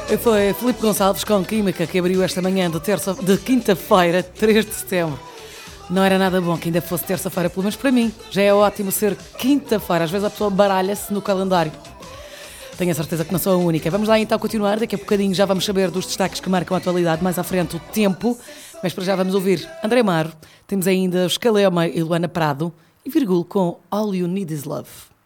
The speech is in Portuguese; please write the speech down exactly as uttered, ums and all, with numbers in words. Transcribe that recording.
Foi Filipe Gonçalves com Química que abriu esta manhã de, terça, de quinta-feira, três de setembro. Não era nada bom que ainda fosse terça-feira, pelo menos para mim. Já é ótimo ser quinta-feira. Às vezes a pessoa baralha-se no calendário. Tenho a certeza que não sou a única. Vamos lá então continuar. Daqui a bocadinho já vamos saber dos destaques que marcam a atualidade. Mais à frente o tempo. Mas para já vamos ouvir André Amaro. Temos ainda Escalema e Luana Prado. E Virgul com All You Need Is Love.